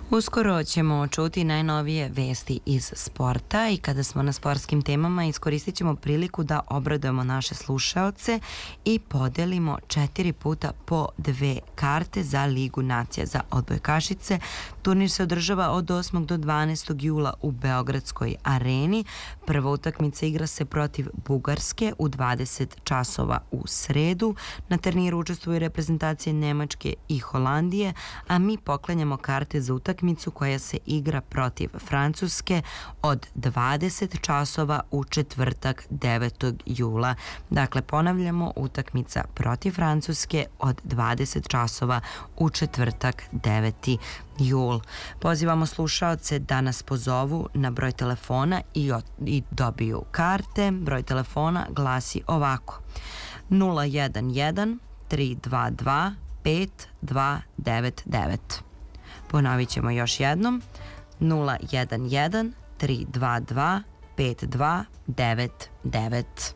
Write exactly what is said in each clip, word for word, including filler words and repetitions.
Uskoro ćemo čuti najnovije vesti iz sporta i kada smo na sportskim temama iskoristit ćemo priliku da obradujemo naše slušaoce i podelimo četiri puta po dve karte za Ligu nacija za odbojkašice. Turnir se održava od osmog do dvanaestog jula u Beogradskoj areni. Prva utakmica igra se protiv Bugarske u dvadeset časova u sredu. Na turniru učestvuju reprezentacije Nemačke i Holandije, a mi poklanjamo karte za utakmicu koja se igra protiv Francuske od dvadeset časova u četvrtak devetog jula. Dakle, ponavljamo, utakmica protiv Francuske od dvadeset časova u četvrtak deveti jul. Pozivamo slušaoce da nas pozovu na broj telefona i, od, i dobiju karte. Broj telefona glasi ovako: nula jedan jedan tri dva dva pet dva devet devet. Ponovit ćemo još jednom: nula jedan jedan tri dva dva pet dva devet devet.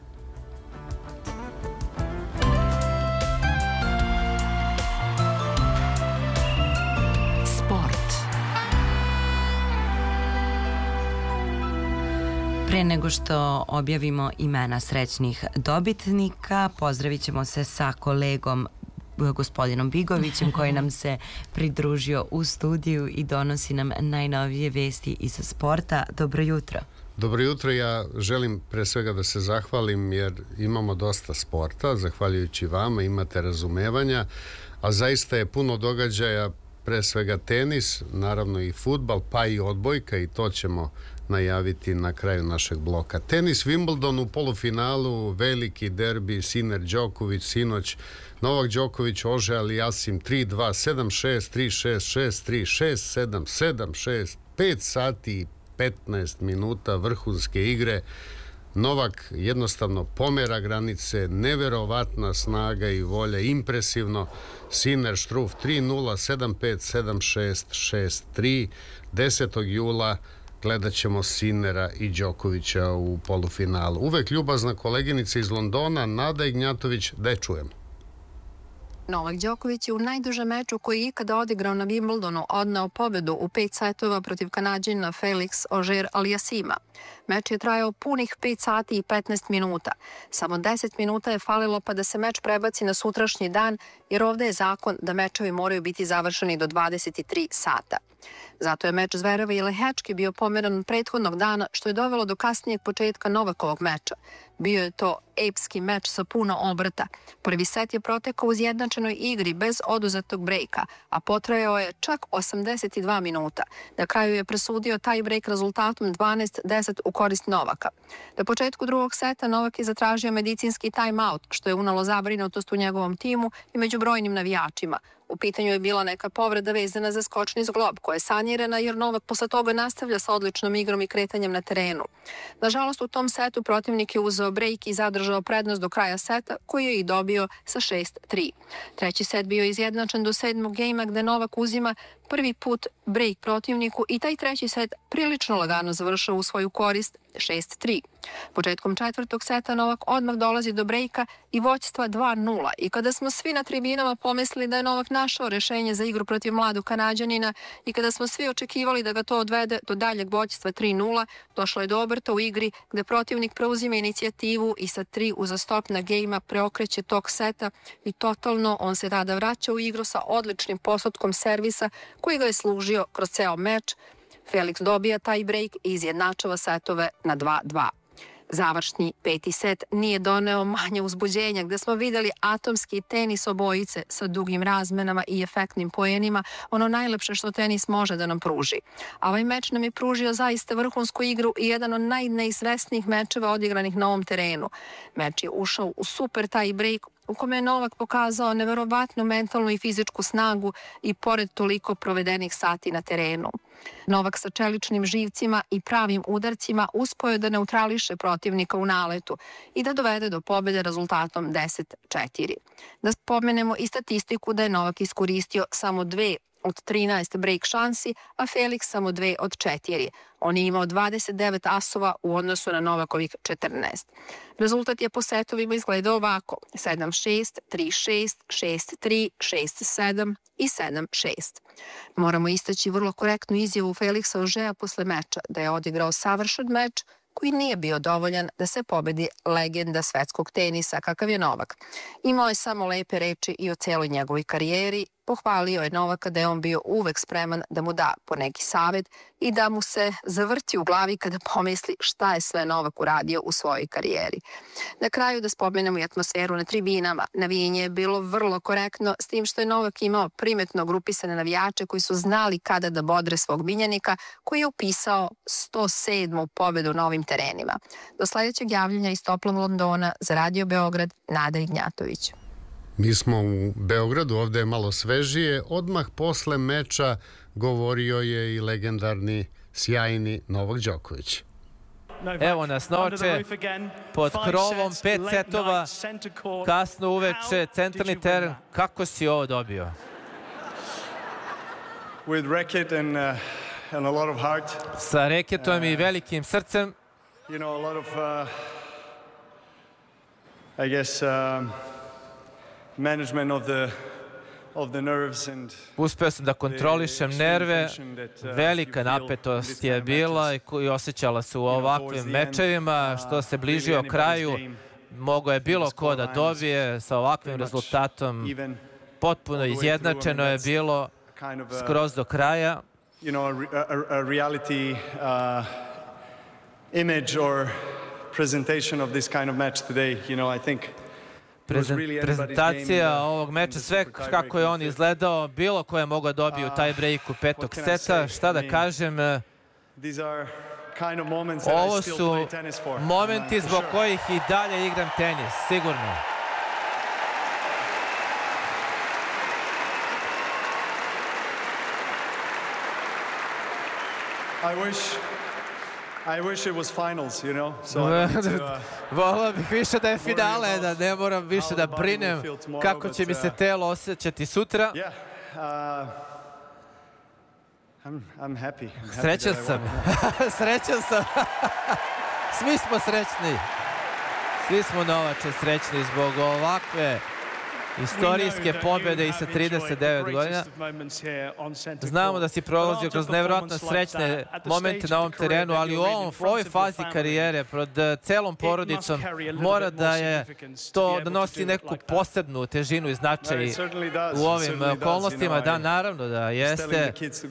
Pre nego što objavimo imena srećnih dobitnika, pozdravit ćemo se sa kolegom gospodinom Bigovićem koji nam se pridružio u studiju i donosi nam najnovije vesti iz sporta. Dobro jutro. Dobro jutro, ja želim pre svega da se zahvalim jer imamo dosta sporta, zahvaljujući vama imate razumevanja, a zaista je puno događaja, pre svega tenis, naravno i fudbal, pa i odbojka, i to ćemo najaviti na kraju našeg bloka. Tenis, Wimbledon u polufinalu, veliki derbi, Sinner Đoković, sinoć Novak Đoković, Ože Aliasim tri dva, sedam šest, tri šest, šest tri, šest sedam, sedam šest, pet sati i petnaest minuta vrhunske igre. Novak jednostavno pomera granice, neverovatna snaga i volja, impresivno. Sinner Struff tri nula, sedam pet, sedam šest, šest tri. desetog jula gledat ćemo Sinnera i Đokovića u polufinalu. Uvek ljubazna koleginica iz Londona, Nada Ignjatović, da je čujemo. Novak Đoković je u najdužem meču koji je ikada odigrao na Wimbledonu odneo pobedu u pet setova protiv Kanađanina Felix Auger-Aliassima. Meč je trajao punih pet sati i petnaest minuta. Samo deset minuta je falilo pa da se meč prebaci na sutrašnji dan, jer ovde je zakon da mečevi moraju biti završeni do dvadeset tri sata. Zato je meč Zvereva i Lehečki bio pomeran prethodnog dana, što je dovelo do kasnijeg početka Novakovog meča. Bio je to epski meč sa puno obrata. Prvi set je protekao u izjednačenoj igri bez oduzetog brejka, a potrajao je čak osamdeset dva minuta. Na kraju je presudio taj brejk rezultatom dvanaest deset u korist Novaka. Na početku drugog seta Novak je zatražio medicinski time-out, što je unalo zabrinutost u njegovom timu i među brojnim navijačima. U pitanju je bila neka povreda vezana za skočni zglob, koja je sanirana jer Novak posle toga nastavlja sa odličnom igrom i kretanjem na terenu. Nažalost, u tom setu protivnik je uzeo brejk i zadržao prednost do kraja seta, koji je i dobio sa šest tri. Treći set bio je izjednačen do sedmog gejma, gde Novak uzima prvi put brejk protivniku i taj treći set prilično lagano završao u svoju korist šest tri. Početkom četvrtog seta Novak odmah dolazi do brejka i vođstva dva nula, i kada smo svi na tribinama pomislili da je Novak našao rešenje za igru protiv mladog Kanađanina i kada smo svi očekivali da ga to odvede do daljeg vođstva tri nula, došlo je do obrta u igri gde protivnik preuzima inicijativu i sa tri uzastopna gejma preokreće tok seta i totalno on se tada vraća u igru sa odličnim postotkom servisa koji ga je služio kroz ceo meč. Felix dobija taj brejk i izjednačava setove na dva dva. Završni peti set nije doneo manje uzbuđenja, gde smo videli atomski tenis obojice sa dugim razmenama i efektnim poenima, ono najlepše što tenis može da nam pruži. A ovaj meč nam je pružio zaista vrhunsku igru i jedan od najneizvesnijih mečeva odigranih na ovom terenu. Meč je ušao u super taj brejk u kome je Novak pokazao neverovatnu mentalnu i fizičku snagu i pored toliko provedenih sati na terenu. Novak sa čeličnim živcima i pravim udarcima uspeo je da neutrališe protivnika u naletu i da dovede do pobede rezultatom deset četiri. Da spomenemo i statistiku da je Novak iskoristio samo dve od trinaest break šansi, a Felix samo dve od četiri. On je imao dvadeset devet asova u odnosu na Novakovih četrnaest. Rezultat je po setovima izgledao ovako: sedam šest, tri šest, šest tri, šest sedam i sedam šest. Moramo istaći vrlo korektnu izjavu Felixa Augera posle meča, da je odigrao savršen meč koji nije bio dovoljan da se pobedi legenda svetskog tenisa kakav je Novak. Imao je samo lepe reči i o celoj njegovoj karijeri. Pohvalio je Novaka da je on bio uvek spreman da mu da po neki savet i da mu se zavrti u glavi kada pomisli šta je sve Novak uradio u svojoj karijeri. Na kraju da spomenemo i atmosferu na tribinama. Navijenje je bilo vrlo korektno, s tim što je Novak imao primetno grupisane navijače koji su znali kada da bodre svog miljenika, koji je upisao sto sedmu pobedu na ovim terenima. Do sledećeg javljanja iz toplog Londona za Radio Beograd, Nada Ignjatović. Mi smo u Beogradu, ovde je malo svežije. Odmah posle meča govorio je i legendarni, sjajni Novak Đoković. Evo nas noće, pod krovom, pet setova, kasno uveče, centralni teren. Kako si ovo dobio? Sa reketom i velikim srcem. I guess um, management of the of the nerves and uspeo sam da kontrolišem nerve, velika napetost je bila i osjećala se u ovakvim mečevima. Što se bližio kraju, mogao je bilo ko da dobije sa ovakvim rezultatom. Potpuno izjednačeno je bilo skroz do kraja. You know, a, a, a reality uh, image or presentation of this kind of match today, you know, I think prezentacija ovog meča, sve kako je on izgledao, bilo ko je mogao dobiti u taj breaku petog seta. Šta da kažem, ovo su momenti zbog kojih i dalje igram tenis, sigurno. I wish I wish it was finals, you know. So volio bih više da je finale, da ne moram više da brinem kako će mi se telo osjećati sutra. Srećan sam. Srećan sam. Svi smo srećni. Svi smo, Novače, srećni zbog ovakve istorijske pobjede i sa trideset devet godina. Znamo da si prolazio kroz nevjerojatno srećne momente na ovom terenu, ali u ovom, ovoj fazi karijere, pred celom porodicom, mora da je to, da nosi neku posebnu težinu i značaj u ovim okolnostima. Da, naravno da jeste.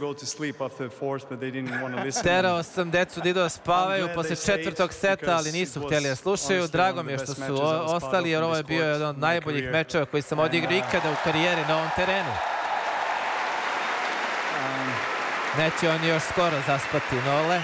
Terao sam decu da idu da spavaju posle četvrtog seta, ali nisu htjeli da slušaju. Drago mi je što su ostali, jer ovo je bio jedan od najboljih mečeva koji sam odigrao ikada u karijeri na ovom terenu. Neće on još skoro zaspati, Nole.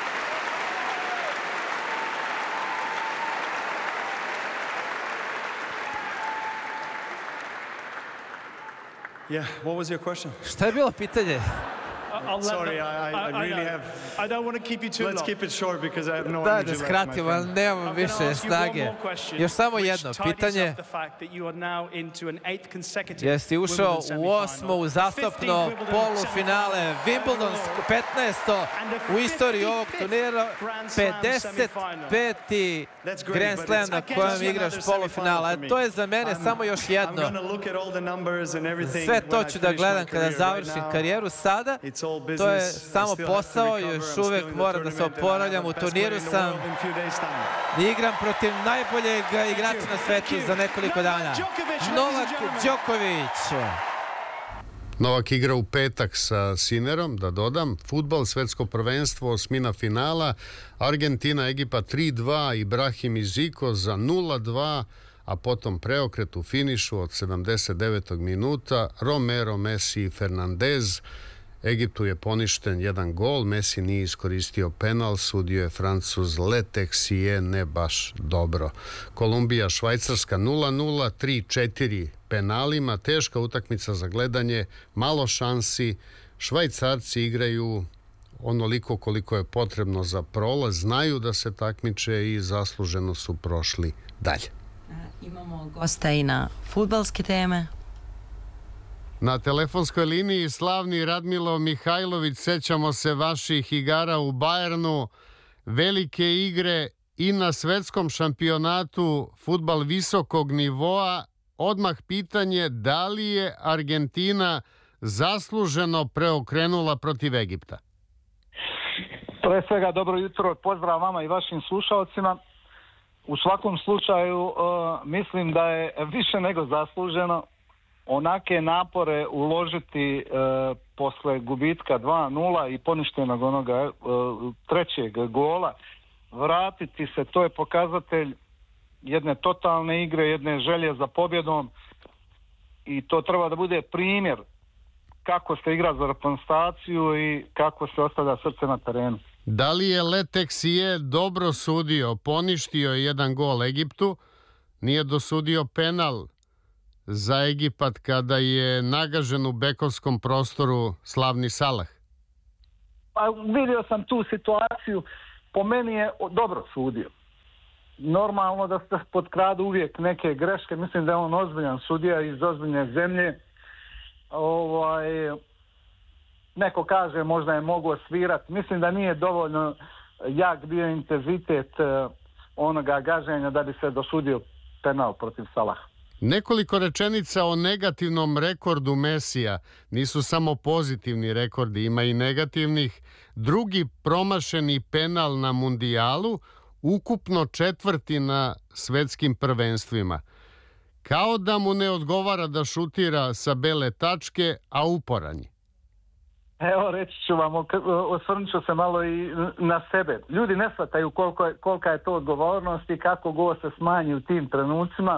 Yeah, what was your question? Šta je bilo pitanje? Sorry, I, I, I really have... I don't want to keep you too long. Let's keep it short because I have no Da, energy da left, my skratimo, ali friend. nemam više snage. Još samo jedno pitanje. Jesi ušao u osmo uzastopno polufinale Wimbledon petnaesto u istoriji ovog turnira, pedeset peti Grand Slam na kojem igraš polufinala. To je za mene samo još jedno. Sve to ću da gledam kada završim karijeru. Sada to je samo posao, još uvek moram da se oporavljam. U turniru sam, igram protiv najboljeg igrača na svetu za nekoliko dana. Novak Đoković. Novak igra u petak sa Sinerom, da dodam. Fudbal, svetsko prvenstvo, osmina finala. Argentina, Egipat tri dva, Ibrahim i Zico za nula dva, a potom preokret u finišu od sedamdeset devetog minuta. Romero, Messi i Fernandez. Egiptu je poništen jedan gol, Messi nije iskoristio penal, sudio je Francuz Leteksije, ne baš dobro. Kolumbija, Švajcarska nula nula, tri četiri penalima, teška utakmica za gledanje, malo šansi. Švajcarci igraju onoliko koliko je potrebno za prolaz, znaju da se takmiče i zasluženo su prošli dalje. Imamo gosta i na fudbalske teme. Na telefonskoj liniji slavni Radmilo Mihajlović, sećamo se vaših igara u Bajernu, velike igre i na svetskom šampionatu, fudbal visokog nivoa. Odmah pitanje, da li je Argentina zasluženo preokrenula protiv Egipta? Pre svega dobro jutro, pozdrav vama i vašim slušalcima. U svakom slučaju uh, mislim da je više nego zasluženo onake napore uložiti uh, posle gubitka dva nula i poništenog onoga uh, trećeg gola, vratiti se, to je pokazatelj jedne totalne igre, jedne želje za pobjedom i to treba da bude primjer kako se igra za reprezentaciju i kako se ostavlja srce na terenu. Da li je Leteksije dobro sudio, poništio je jedan gol Egiptu, nije dosudio penal za Egipat kada je nagažen u bekovskom prostoru slavni Salah? Pa vidio sam tu situaciju, po meni je dobro sudio. Normalno da se potkradu uvijek neke greške, mislim da je on ozbiljan sudija iz ozbiljne zemlje. Ovaj, neko kaže možda je mogao svirati, mislim da nije dovoljno jak bio intenzitet onoga gaženja da bi se dosudio penal protiv Salaha. Nekoliko rečenica o negativnom rekordu Mesija. Nisu samo pozitivni rekordi, ima i negativnih. Drugi promašeni penal na mundijalu, ukupno četvrti na svetskim prvenstvima. Kao da mu ne odgovara da šutira sa bele tačke, a uporanji. Evo, reći ću vam, osvrnut ću se malo i na sebe. Ljudi ne shvataju koliko je, kolika je to odgovornost i kako go se smanji u tim trenucima.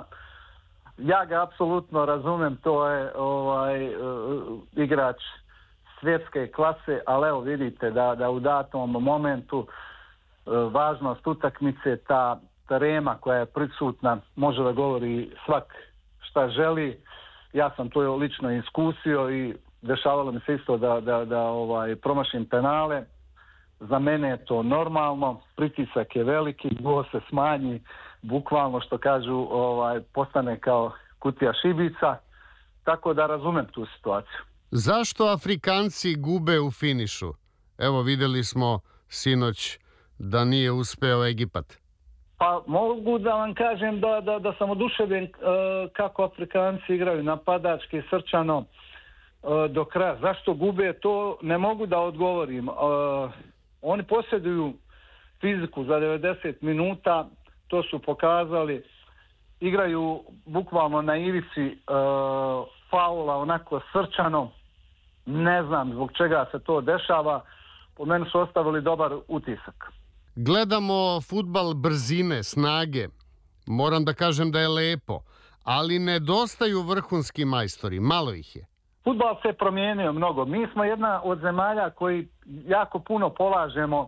Ja ga apsolutno razumem, to je ovaj, uh, igrač svjetske klase, ali evo vidite da, da u datom momentu uh, važnost utakmice, ta trema koja je prisutna, može da govori svak šta želi. Ja sam to lično iskusio i dešavalo mi se isto da, da, da ovaj, promašim penale. Za mene je to normalno, pritisak je veliki, go se smanji, bukvalno što kažu ovaj, postane kao kutija šibica, tako da razumem tu situaciju. Zašto Afrikanci gube u finišu? Evo vidjeli smo sinoć da nije uspeo Egipat. Pa mogu da vam kažem da, da, da sam oduševljen uh, kako Afrikanci igraju napadački, srčano uh, do kraja. Zašto gube, to ne mogu da odgovorim. Uh, oni posjeduju fiziku za devedeset minuta, to su pokazali, igraju bukvalno na ivici uh, faula, onako srčano, ne znam zbog čega se to dešava, po meni su ostavili dobar utisak. Gledamo fudbal brzine, snage, moram da kažem da je lepo, ali nedostaju vrhunski majstori, malo ih je. Fudbal se promijenio mnogo, mi smo jedna od zemalja koji jako puno polažemo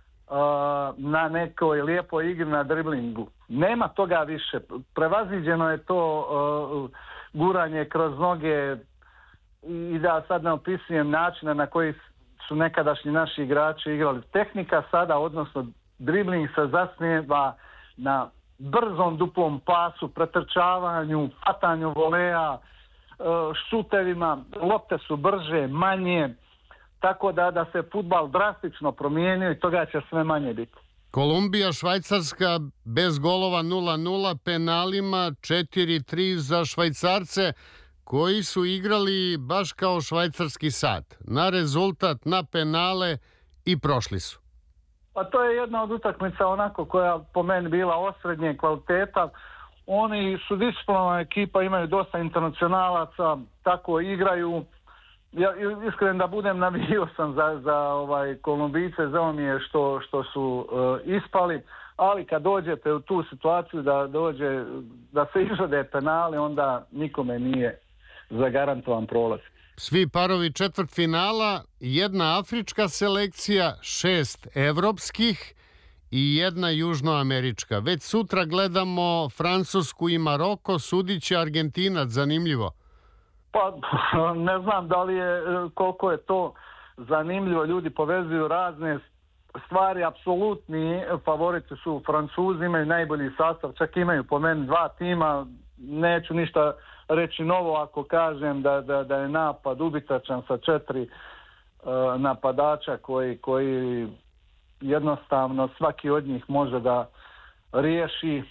na nekoj lijepoj igri na driblingu. Nema toga više. Prevaziđeno je to uh, guranje kroz noge i da sad ne opisujem načina na koji su nekadašnji naši igrači igrali. Tehnika sada, odnosno dribling se zasniva na brzom duplom pasu, pretrčavanju, fatanju voleja, uh, šutevima, lopte su brže, manje, tako da, da se fudbal drastično promijenio i toga će sve manje biti. Kolumbija, Švajcarska bez golova nula nula, penalima četiri tri za Švajcarce koji su igrali baš kao švajcarski sat. Na rezultat, na penale i prošli su. Pa to je jedna od utakmica onako koja po meni bila osrednje kvaliteta. Oni su disciplinovana ekipa, imaju dosta internacionalaca, tako igraju. Ja iskren da budem, navio sam za, za ovaj Kolumbijce, žao mi je što, što su uh, ispali, ali kad dođete u tu situaciju da dođe, da se izvode penali, onda nikome nije zagarantovan prolaz. Svi parovi četvrtfinala, jedna afrička selekcija, šest evropskih i jedna južnoamerička. Već sutra gledamo Francusku i Maroko, sudiće Argentinac, zanimljivo. Pa ne znam da li je, koliko je to zanimljivo, ljudi povezuju razne stvari, apsolutni favoriti su Francuzi, imaju najbolji sastav, čak imaju po meni dva tima, neću ništa reći novo ako kažem da, da, da je napad ubitačan sa četiri uh, napadača koji, koji jednostavno svaki od njih može da riješi.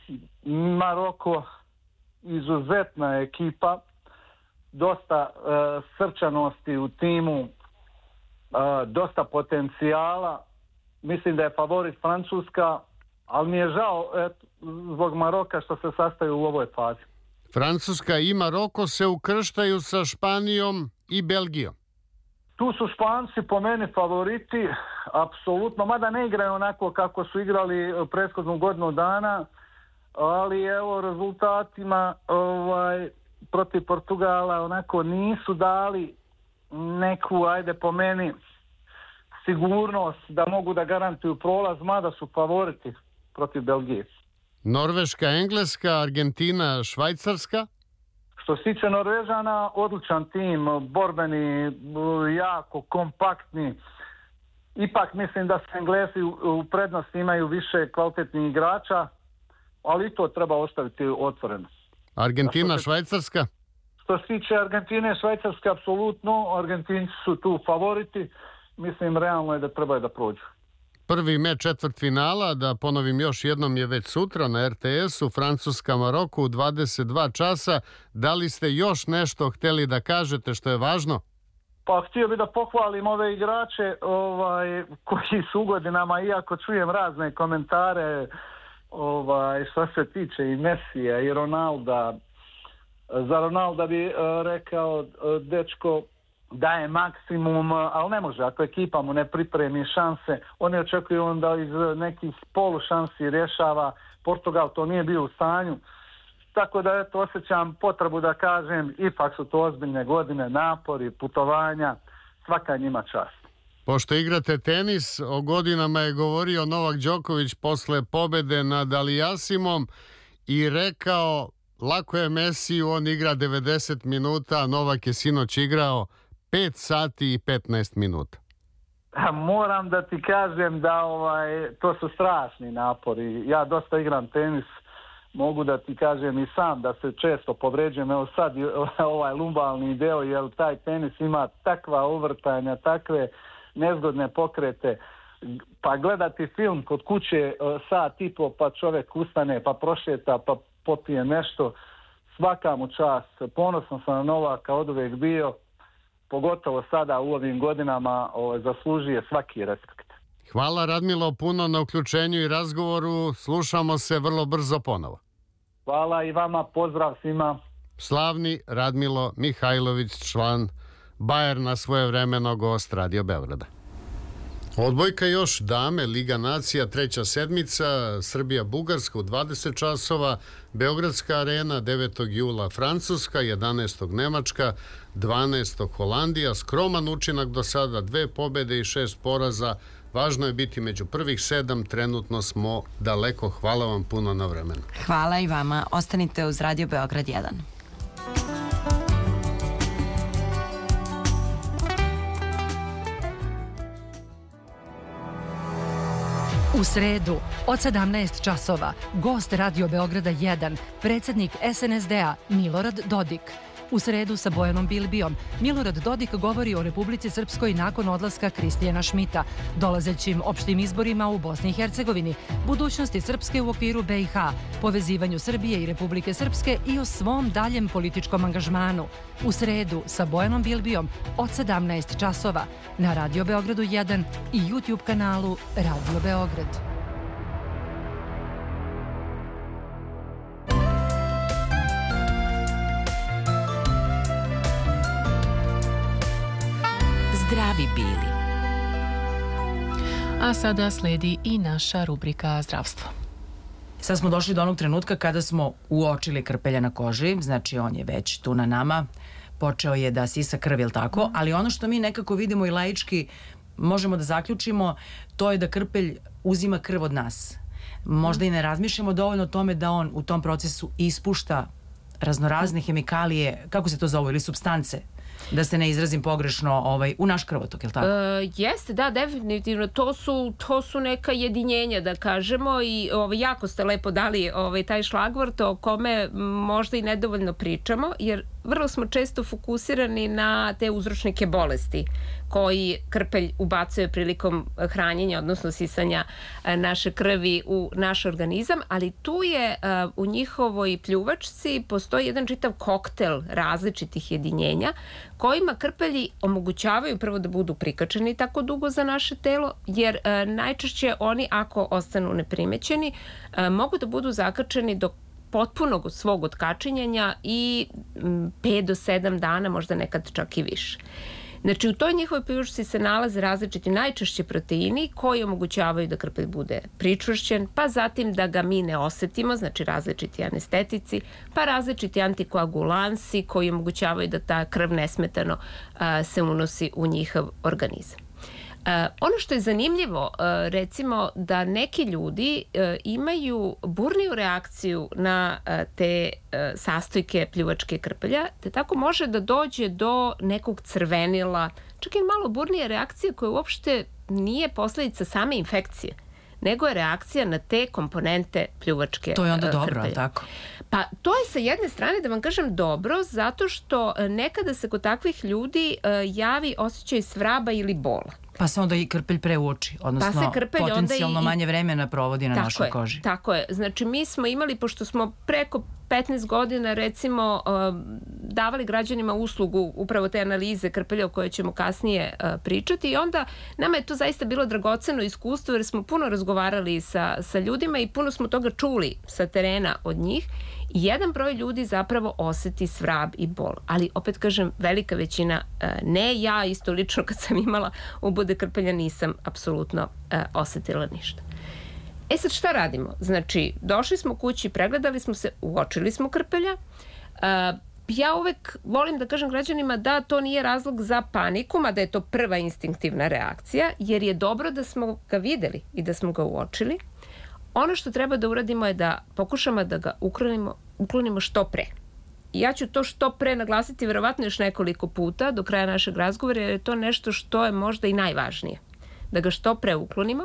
Maroko izuzetna ekipa, dosta uh, srčanosti u timu, uh, dosta potencijala. Mislim da je favorit Francuska, ali mi je žao et, zbog Maroka što se sastaju u ovoj fazi. Francuska i Maroko se ukrštaju sa Španijom i Belgijom. Tu su Španci po meni favoriti, apsolutno, mada ne igraju onako kako su igrali prethodnu godinu dana, ali evo rezultatima ovaj, protiv Portugala onako nisu dali neku, ajde po meni, sigurnost da mogu da garantuju prolaz, mada su favoriti protiv Belgije. Norveška, Engleska, Argentina, Švajcarska? Što se tiče Norvežana, odličan tim, borbeni, jako kompaktni. Ipak mislim da se Englesi u prednosti imaju više kvalitetnih igrača, ali i to treba ostaviti otvoreno. Argentina, se, Švajcarska? Što se tiče Argentine, Švajcarska, apsolutno. Argentinci su tu favoriti. Mislim, realno je da trebaju da prođu. Prvi meč četvrtfinala, da ponovim još jednom, je već sutra na er te esu, Francuska Maroko u dvadeset dva časa. Da li ste još nešto htjeli da kažete što je važno? Pa htio bih da pohvalim ove igrače ovaj, koji su u godinama, iako čujem razne komentare ovaj, što se tiče i Mesija i Ronalda. Za Ronalda bi uh, rekao uh, dečko daje maksimum, ali ne može, ako ekipa mu ne pripremi šanse, oni očekuju onda iz nekih polu šansi rješava. Portugal to nije bio u stanju, tako da eto, osjećam potrebu da kažem, ipak su to ozbiljne godine, napori, putovanja, svaka njima čast. Pošto igrate tenis, o godinama je govorio Novak Đoković posle pobede nad Aliasimom i rekao, lako je Mesiju, on igra devedeset minuta, Novak je sinoć igrao pet sati i petnaest minuta. Moram da ti kažem da ovaj, to su strašni napori. Ja dosta igram tenis, mogu da ti kažem i sam da se često povređujem. Evo sad ovaj lumbalni deo, jer taj tenis ima takva uvrtanja, takve nezgodne pokrete. Pa gledati film kod kuće sat i po, pa čovjek ustane, pa prošeta, pa popije nešto. Svaka mu čast. Ponosno sam na Novaka od uvijek bio. Pogotovo sada u ovim godinama o, zaslužuje svaki respekt. Hvala Radmilo puno na uključenju i razgovoru. Slušamo se vrlo brzo ponovo. Hvala i vama, pozdrav svima. Slavni Radmilo Mihajlović, član Bajerna, svojevremeno gost Radio Beograda. Odbojka još, dame, Liga nacija, treća sedmica, Srbija-Bugarska u dvadeset časova, Beogradska arena, devetog jula Francuska, jedanaestog Nemačka, dvanaestog Holandija, skroman učinak do sada, dve pobede i šest poraza, važno je biti među prvih sedam, trenutno smo daleko, hvala vam puno na vremenu. Hvala i vama, ostanite uz Radio Beograd jedan. U sredu, od sedamnaest časova, gost Radio Beograda jedan, predsjednik es en es de a Milorad Dodik. U sredu sa Bojanom Bilbijom, Milorad Dodik govori o Republici Srpskoj nakon odlaska Kristijana Šmita, dolazećim opštim izborima u Bosni i Hercegovini, budućnosti Srpske u okviru be i ha, povezivanju Srbije i Republike Srpske i o svom daljem političkom angažmanu. U sredu sa Bojanom Bilbijom od sedamnaest časova na Radio Beogradu jedan i YouTube kanalu Radio Beograd. Zdravi bili. A sada sledi i naša rubrika zdravstvo. Sad smo došli do onog trenutka kada smo uočili krpelja na koži, znači on je već tu na nama, počeo je da sisa krv, ili tako, ali ono što mi nekako vidimo i laički možemo da zaključimo, to je da krpelj uzima krv od nas. Možda i ne razmišljamo dovoljno o tome da on u tom procesu ispušta raznorazne hemikalije, kako se to zove, ili supstance, da se ne izrazim pogrešno, ovaj, u naš krvotok, je li tako? E, jeste, da, definitivno. To su, to su neka jedinjenja, da kažemo, i ovaj, jako ste lepo dali ovaj, taj šlagvort o kome možda i nedovoljno pričamo, jer vrlo smo često fokusirani na te uzročnike bolesti koji krpelj ubacuje prilikom hranjenja, odnosno sisanja naše krvi u naš organizam, ali tu je u njihovoj pljuvačci postoji jedan čitav koktel različitih jedinjenja kojima krpelji omogućavaju prvo da budu prikačeni tako dugo za naše telo, jer najčešće oni, ako ostanu neprimećeni, mogu da budu zakačeni do potpunog svog otkačinjenja i pet do sedam dana, možda nekad čak i više. Znači, u toj njihovoj pljuvačci se nalaze različiti najčešće proteini koji omogućavaju da krpelj bude pričvršćen, pa zatim da ga mi ne osetimo, znači različiti anestetici, pa različiti antikoagulansi koji omogućavaju da ta krv nesmetano a, se unosi u njihov organizam. Uh, ono što je zanimljivo, uh, recimo da neki ljudi uh, imaju burniju reakciju na uh, te uh, sastojke pljuvačke krpelja, te tako može da dođe do nekog crvenila, čak i malo burnije reakcije koja uopšte nije posledica same infekcije, nego je reakcija na te komponente pljuvačke krpelja. To je onda dobro, ali tako? Pa to je sa jedne strane, da vam kažem, dobro, zato što nekada se kod takvih ljudi uh, javi osjećaj svraba ili bola. Pa se onda i krpelj preuoči, odnosno pa potencijalno i, manje vremena provodi na našoj je, koži. Tako je. Znači mi smo imali, pošto smo preko petnaest godina recimo davali građanima uslugu upravo te analize krpelja o kojoj ćemo kasnije pričati, i onda nama je to zaista bilo dragoceno iskustvo jer smo puno razgovarali sa, sa ljudima i puno smo toga čuli sa terena od njih. I jedan broj ljudi zapravo oseti svrab i bol. Ali opet kažem, velika većina ne. Ja isto lično kad sam imala ubude krpelja nisam apsolutno osetila ništa. E sad šta radimo? Znači, došli smo kući, pregledali smo se, uočili smo krpelja. Ja uvek volim da kažem građanima da to nije razlog za paniku, mada je to prva instinktivna reakcija, jer je dobro da smo ga videli i da smo ga uočili. Ono što treba da uradimo je da pokušamo da ga uklonimo, uklonimo što pre. I ja ću to što pre naglasiti verovatno još nekoliko puta do kraja našeg razgovora, jer je to nešto što je možda i najvažnije. Da ga što pre uklonimo.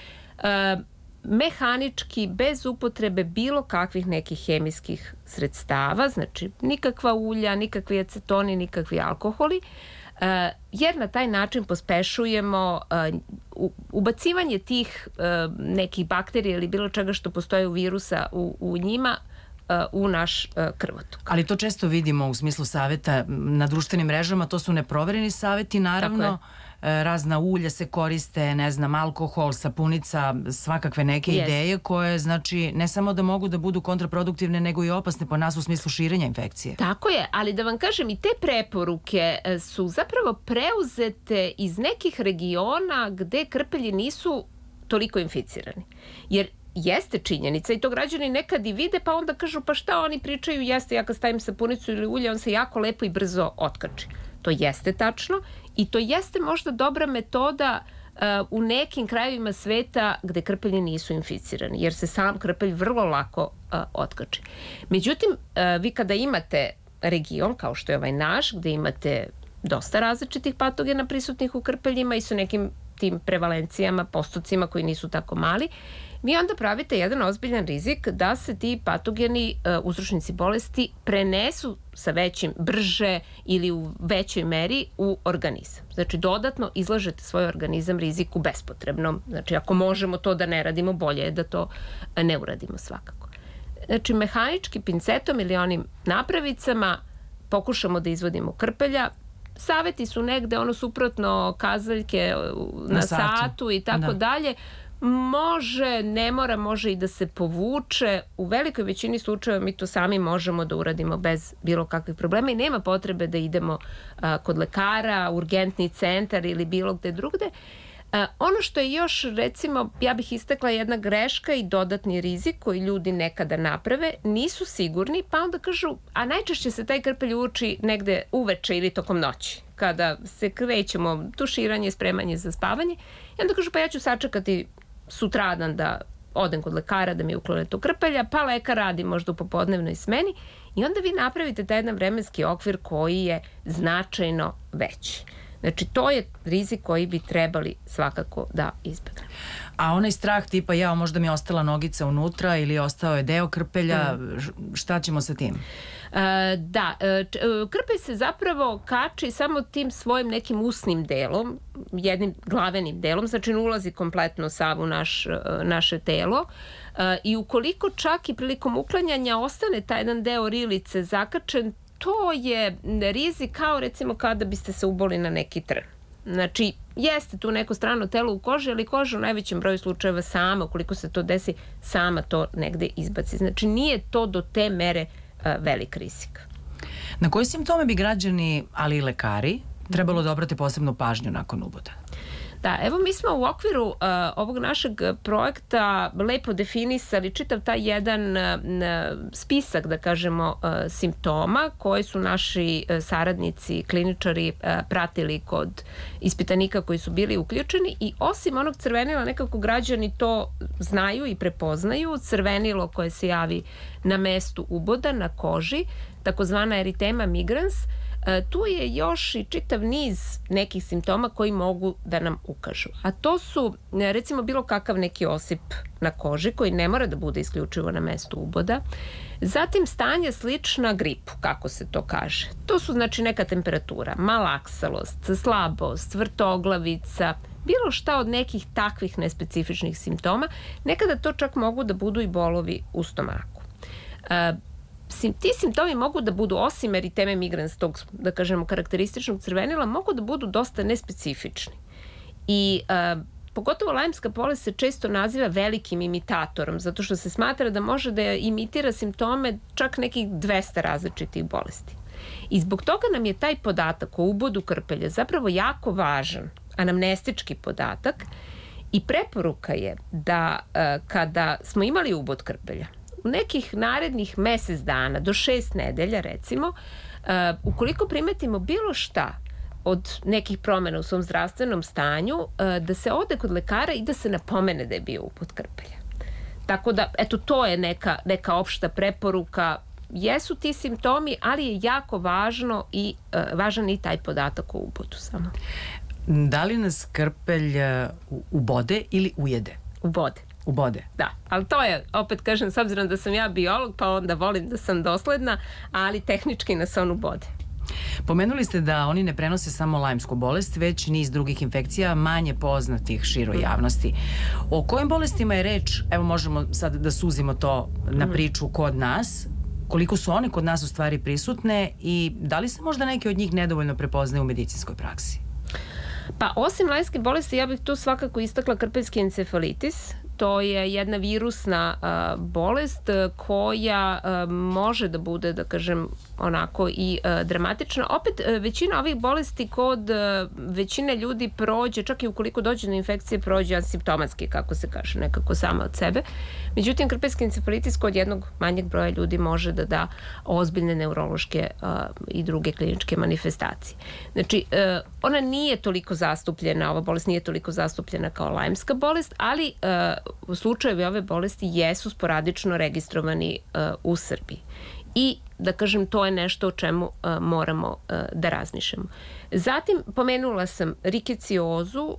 E, mehanički, bez upotrebe bilo kakvih nekih hemijskih sredstava, znači nikakva ulja, nikakvi acetoni, nikakvi alkoholi, Uh, jer na taj način pospešujemo uh, ubacivanje tih uh, nekih bakterija ili bilo čega što postoje u virusa u, u njima uh, u naš uh, krvotok. Ali to često vidimo u smislu saveta na društvenim mrežama, to su neprovereni saveti, naravno. Razna ulja se koriste, ne znam, alkohol, sapunica, svakakve neke yes. ideje koje, znači, ne samo da mogu da budu kontraproduktivne, nego i opasne po nas u smislu širenja infekcije. Tako je, ali da vam kažem, i te preporuke su zapravo preuzete iz nekih regiona gde krpelji nisu toliko inficirani. Jer jeste činjenica i to građani nekad i vide, pa onda kažu, pa šta oni pričaju, jeste, ja kad stavim sapunicu ili ulje, on se jako lepo i brzo otkači. To jeste tačno i to jeste možda dobra metoda uh, u nekim krajevima sveta gde krpelji nisu inficirani, jer se sam krpelj vrlo lako uh, otkači. Međutim, uh, vi kada imate region kao što je ovaj naš, gde imate dosta različitih patogena prisutnih u krpeljima i su nekim tim prevalencijama, postocima koji nisu tako mali, vi onda pravite jedan ozbiljan rizik da se ti patogeni uh, uzročnici bolesti prenesu sa većim, brže ili u većoj meri u organizam. Znači, dodatno izlažete svoj organizam riziku bespotrebnom. Znači, ako možemo to da ne radimo, bolje je da to ne uradimo svakako. Znači, mehanički pincetom ili onim napravicama pokušamo da izvodimo krpelja. Saveti su negde ono suprotno kazaljke na, na satu. satu i tako da. dalje. Može, ne mora, može i da se povuče. U velikoj većini slučajeva mi to sami možemo da uradimo bez bilo kakvih problema i nema potrebe da idemo a, kod lekara, urgentni centar ili bilo gde drugde. A, ono što je još, recimo, ja bih istakla jedna greška i dodatni rizik koji ljudi nekada naprave, nisu sigurni, pa onda kažu, a najčešće se taj krpelj uoči negde uveče ili tokom noći, kada se krećemo tuširanje, spremanje za spavanje, i onda kažu, pa ja ću sačekati sutradan da odem kod lekara da mi uklone to krpelja, pa lekar radi možda u popodnevnoj smeni I onda vi napravite taj jedan vremenski okvir koji je značajno veći. Znači, to je rizik koji bi trebali svakako da izbegnemo. A onaj strah tipa, ja, možda mi je ostala nogica unutra ili ostao je deo krpelja, mm. šta ćemo sa tim? E, da, e, krpelj se zapravo kači samo tim svojim nekim usnim delom, jednim glavenim delom, znači ne ulazi kompletno sav u naš, naše telo. E, I ukoliko čak i prilikom uklanjanja ostane taj jedan deo rilice zakačen, to je rizik kao recimo kada biste se uboli na neki trn. Znači, jeste tu neko strano telo u koži, ali koža u najvećem broju slučajeva sama, ukoliko se to desi, sama to negde izbaci. Znači, nije to do te mere uh, velik rizik. Na koje simptome bi građani, ali i lekari, trebalo da obrate posebnu pažnju nakon uboda? Da, evo mi smo u okviru uh, ovog našeg projekta lepo definisali čitav taj jedan uh, spisak, da kažemo, uh, simptoma koje su naši uh, saradnici, kliničari uh, pratili kod ispitanika koji su bili uključeni i osim onog crvenila nekako građani to znaju i prepoznaju. Crvenilo koje se javi na mestu uboda, na koži, takozvana eritema migrans. Tu je još i čitav niz nekih simptoma koji mogu da nam ukažu. A to su, recimo, bilo kakav neki osip na koži koji ne mora da bude isključivo na mestu uboda. Zatim stanje slična gripu, kako se to kaže. To su, znači, neka temperatura, malaksalost, slabost, vrtoglavica, bilo šta od nekih takvih nespecifičnih simptoma. Nekada to čak mogu da budu i bolovi u stomaku. Ti simptomi mogu da budu, osim eriteme migrans, tog, da kažemo, karakterističnog crvenila, mogu da budu dosta nespecifični. I uh, pogotovo lajmska bolest se često naziva velikim imitatorom, zato što se smatra da može da imitira simptome čak nekih dvesta različitih bolesti. I zbog toga nam je taj podatak o ubodu krpelja zapravo jako važan, anamnestički podatak, i preporuka je da uh, kada smo imali ubod krpelja, u nekih narednih mesec dana, do šest nedelja recimo, uh, ukoliko primetimo bilo šta od nekih promjena u svom zdravstvenom stanju, uh, da se ode kod lekara i da se napomene da je bio ubod krpelja. Tako da, eto, to je neka, neka opšta preporuka. Jesu ti simptomi, ali je jako važno i uh, važan i taj podatak o ubodu samo. Da li nas krpelj uh, ubode ili ujede? Ubode. Ubode. Da, ali to je, opet kažem, s obzirom da sam ja biolog, pa onda volim da sam dosledna, ali tehnički nas on ubode. Pomenuli ste da oni ne prenose samo lajmsku bolest, već niz drugih infekcija manje poznatih široj javnosti. O kojim bolestima je reč? Evo, možemo sad da suzimo to na priču kod nas. Koliko su one kod nas u stvari prisutne i da li se možda neke od njih nedovoljno prepoznaju u medicinskoj praksi? Pa, osim lajmske bolesti, ja bih tu svakako istakla krpeljski encefalitis. To je jedna virusna uh, bolest koja uh, može da bude, da kažem, onako i uh, dramatična. Opet, uh, većina ovih bolesti kod uh, većine ljudi prođe, čak i ukoliko dođe do infekcije, prođe asimptomatski, kako se kaže, nekako sama od sebe. Međutim, krpeljski encefalitis kod jednog manjeg broja ljudi može da da ozbiljne neurološke uh, i druge kliničke manifestacije. Znači, uh, ona nije toliko zastupljena, ova bolest nije toliko zastupljena kao lajmska bolest, ali uh, u slučajevi ove bolesti jesu sporadično registrovani uh, u Srbiji. I, da kažem, to je nešto o čemu uh, moramo uh, da razmišljamo. Zatim, pomenula sam rikeciozu, uh,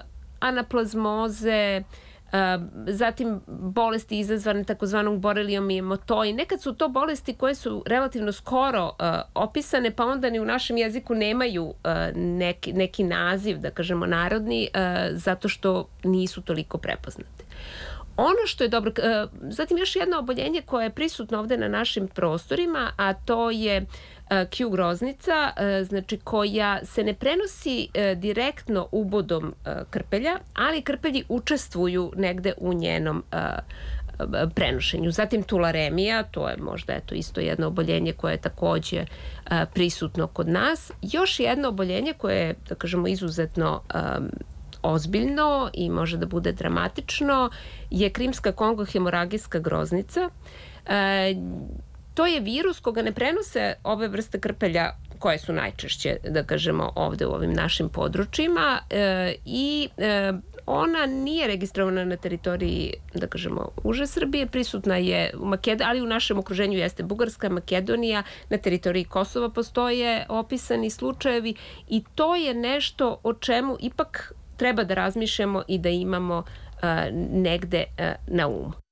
anaplazmoze, uh, zatim bolesti izazvane takozvanom borelijom i emotoi. Nekad su to bolesti koje su relativno skoro uh, opisane, pa onda ni u našem jeziku nemaju uh, neki, neki naziv, da kažemo, narodni, uh, zato što nisu toliko prepoznate. Ono što je dobro, uh, zatim još jedno oboljenje koje je prisutno ovde na našim prostorima, a to je uh, Q groznica, uh, znači koja se ne prenosi uh, direktno ubodom uh, krpelja, ali krpelji učestvuju negde u njenom uh, prenošenju. Zatim tularemija, to je možda eto isto jedno oboljenje koje je takođe uh, prisutno kod nas. Još jedno oboljenje koje je, da kažemo, izuzetno um, ozbiljno i može da bude dramatično je krimska kongohemoragijska groznica. E, to je virus koga ne prenose ove vrste krpelja koje su najčešće, da kažemo, ovde u ovim našim područjima e, i e, ona nije registrovana na teritoriji, da kažemo, uže Srbije, prisutna je u Makedoniji, ali u našem okruženju jeste Bugarska, Makedonija, na teritoriji Kosova postoje opisani slučajevi i to je nešto o čemu ipak treba da razmišljamo i da imamo uh, negde uh, na umu.